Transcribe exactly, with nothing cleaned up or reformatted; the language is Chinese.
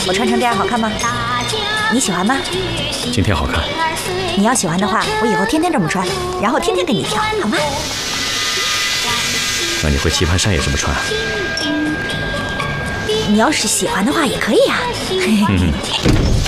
我穿成这样好看吗？你喜欢吗？ 今天好看。 你要喜欢的话，我以后天天这么穿，然后天天给你跳，好吗？ 那你回棋盘山也这么穿啊？ 你要是喜欢的话，也可以呀、啊。嗯